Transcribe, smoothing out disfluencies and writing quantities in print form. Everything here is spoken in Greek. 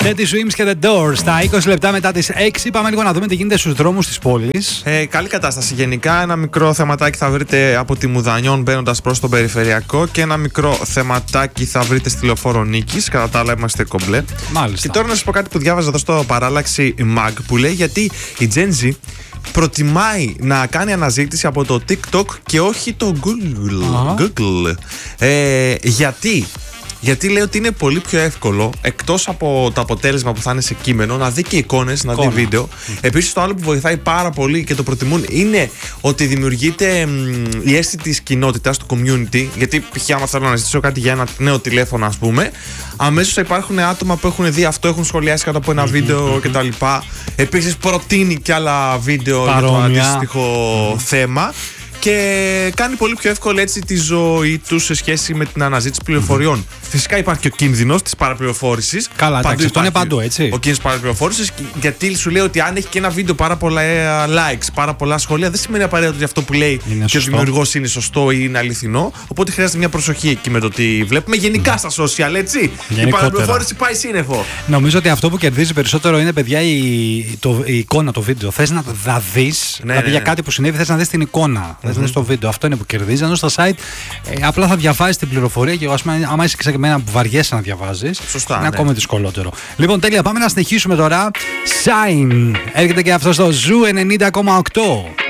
Teddy Swims και The Doors. Στα 20 λεπτά μετά τις 6 πάμε λίγο να δούμε τι γίνεται στους δρόμους της πόλης. Καλή κατάσταση γενικά. Ένα μικρό θεματάκι θα βρείτε από τη Μουδανιών μπαίνοντας προς τον περιφερειακό και ένα μικρό θεματάκι θα βρείτε στη Λεωφόρο Νίκης. Κατά τα άλλα είμαστε κομπλέ. Μάλιστα. Και τώρα να σας πω κάτι που διάβαζα εδώ στο παράλλαξη Mag που λέει γιατί η Gen Z προτιμάει να κάνει αναζήτηση από το TikTok και όχι το Google. Γιατί λέει ότι είναι πολύ πιο εύκολο, εκτός από το αποτέλεσμα που θα είναι σε κείμενο, να δει και εικόνες, να δει βίντεο. Επίσης, το άλλο που βοηθάει πάρα πολύ και το προτιμούν είναι ότι δημιουργείται η αίσθηση της κοινότητας, του community. Γιατί, π.χ., άμα θέλω να ζητήσω κάτι για ένα νέο τηλέφωνο, ας πούμε, αμέσως θα υπάρχουν άτομα που έχουν δει αυτό, έχουν σχολιάσει κάτω από ένα βίντεο κτλ. Επίσης, προτείνει και άλλα βίντεο για το αντίστοιχο θέμα. Και κάνει πολύ πιο εύκολη έτσι τη ζωή του σε σχέση με την αναζήτηση πληροφοριών. Φυσικά υπάρχει και ο κίνδυνος της παραπληροφόρησης. Καλά, εντάξει, αυτό είναι παντού, έτσι. Ο κίνδυνος της παραπληροφόρησης, γιατί σου λέει ότι αν έχει και ένα βίντεο πάρα πολλά likes, πάρα πολλά σχόλια, δεν σημαίνει απαραίτητα ότι αυτό που λέει και ο δημιουργός είναι σωστό ή είναι αληθινό. Οπότε χρειάζεται μια προσοχή εκεί με το τι βλέπουμε. Γενικά στα social, έτσι. Η παραπληροφόρηση πάει σύννεφο. Νομίζω ότι αυτό που κερδίζει περισσότερο είναι, παιδιά, η εικόνα, το βίντεο. Θες να τα δεις, δηλαδή για κάτι που συνέβη, θες να δεις την εικόνα. Είναι στο βίντεο. Αυτό είναι που κερδίζει. Ενώ στα site απλά θα διαβάζεις την πληροφορία και άμα είσαι ξεκαμμένα που βαριέσαι να διαβάζεις, είναι ακόμα δυσκολότερο. Λοιπόν, τέλεια. Πάμε να συνεχίσουμε τώρα. Shine. Έρχεται και αυτό στο Zoo 90,8.